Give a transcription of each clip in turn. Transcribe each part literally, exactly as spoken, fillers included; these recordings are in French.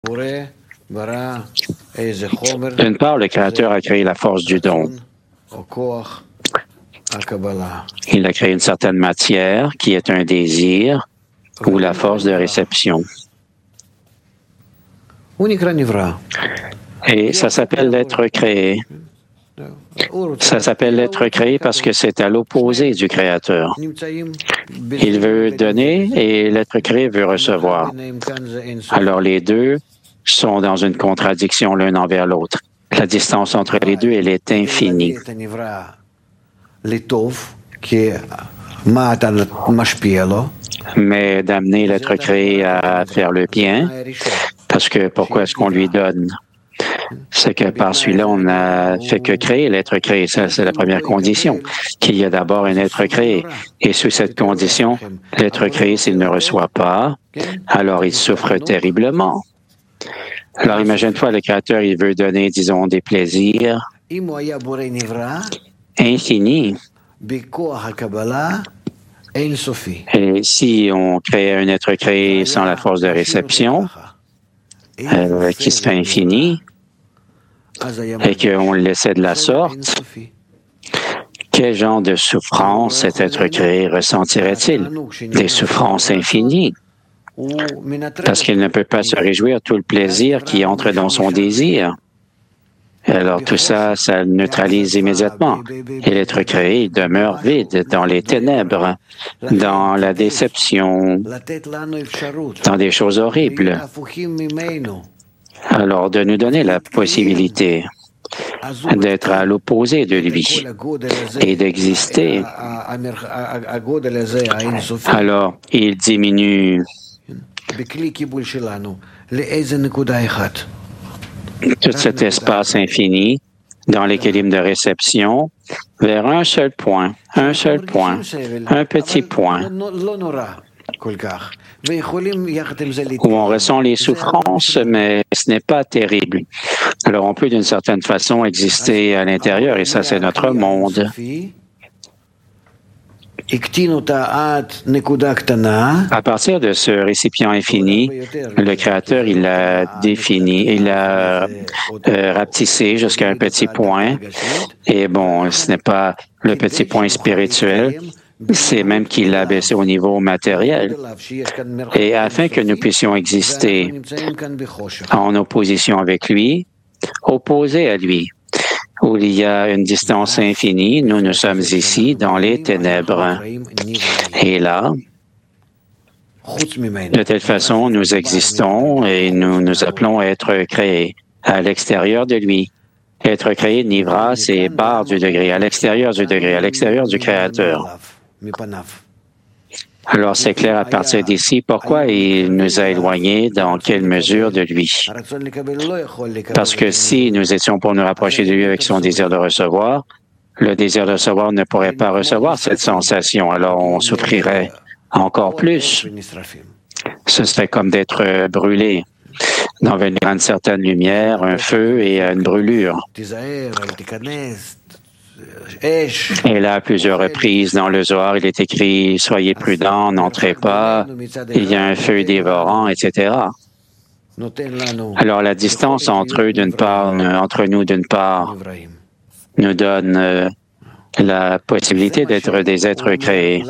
D'une part, le Créateur a créé la force du don. Il a créé une certaine matière qui est un désir ou la force de réception. Et ça s'appelle l'être créé. Ça s'appelle l'être créé parce que c'est à l'opposé du Créateur. Il veut donner et l'être créé veut recevoir. Alors les deux sont dans une contradiction l'un envers l'autre. La distance entre les deux, elle est infinie. Mais d'amener l'être créé à faire le bien, parce que pourquoi est-ce qu'on lui donne? C'est que par celui-là, on n'a fait que créer l'être créé. Ça, c'est la première condition, qu'il y a d'abord un être créé. Et sous cette condition, l'être créé, s'il ne reçoit pas, alors il souffre terriblement. Alors imagine-toi, le Créateur, il veut donner, disons, des plaisirs infinis. Et si on crée un être créé sans la force de réception, euh, qui serait infini, et qu'on le laissait de la sorte, quel genre de souffrance cet être créé ressentirait-il? Des souffrances infinies. Parce qu'il ne peut pas se réjouir tout le plaisir qui entre dans son désir. Alors tout ça, ça le neutralise immédiatement. Et l'être créé, il demeure vide dans les ténèbres, dans la déception, dans des choses horribles. Alors de nous donner la possibilité d'être à l'opposé de lui et d'exister. Alors il diminue tout cet espace infini dans l'équilibre de réception vers un seul point, un seul point, un petit point, où on ressent les souffrances, mais ce n'est pas terrible. Alors on peut d'une certaine façon exister à l'intérieur, et ça c'est notre monde. À partir de ce récipient infini, le Créateur, il l'a défini, il l'a euh, rapetissé jusqu'à un petit point. Et bon, ce n'est pas le petit point spirituel, c'est même qu'il l'a baissé au niveau matériel. Et afin que nous puissions exister en opposition avec lui, opposés à lui, où il y a une distance infinie, nous, nous sommes ici dans les ténèbres. Et là, de telle façon, nous existons et nous nous appelons à être créés à l'extérieur de lui. Être créé, Nivra, c'est barre du degré, à l'extérieur du degré, à l'extérieur du Créateur. Alors, c'est clair à partir d'ici pourquoi il nous a éloignés, dans quelle mesure de lui. Parce que si nous étions pour nous rapprocher de lui avec son désir de recevoir, le désir de recevoir ne pourrait pas recevoir cette sensation, alors on souffrirait encore plus. Ce serait comme d'être brûlé, d'en venir à une certaine lumière, un feu et à une brûlure. Et là, à plusieurs reprises dans le Zohar, il est écrit « Soyez prudents, n'entrez pas, il y a un feu dévorant, et cetera » Alors, la distance entre eux, d'une part, entre nous, d'une part, nous donne euh, la possibilité d'être des êtres créés.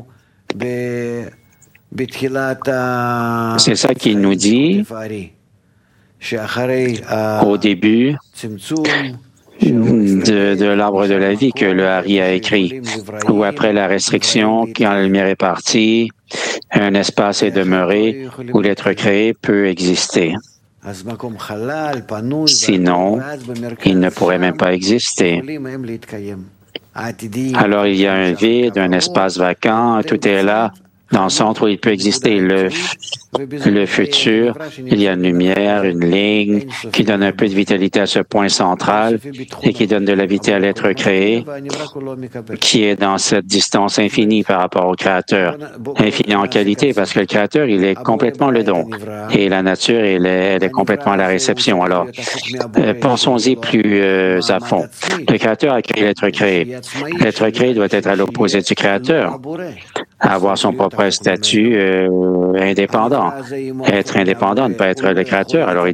C'est ça qu'il nous dit au début de, de l'arbre de la vie que le Hari a écrit, où après la restriction, quand la lumière est partie, un espace est demeuré où l'être créé peut exister. Sinon, il ne pourrait même pas exister. Alors il y a un vide, un espace vacant, tout est là, dans le centre où il peut exister. Le, le futur, il y a une lumière, une ligne qui donne un peu de vitalité à ce point central et qui donne de la vitalité à l'être créé, qui est dans cette distance infinie par rapport au Créateur. Infini en qualité, parce que le Créateur, il est complètement le don. Et la nature, elle est, elle est complètement à la réception. Alors, euh, pensons-y plus euh, à fond. Le Créateur a créé l'être créé. L'être créé doit être à l'opposé du Créateur. avoir son propre statut euh, indépendant. Être indépendant, ne pas être le créateur. Alors,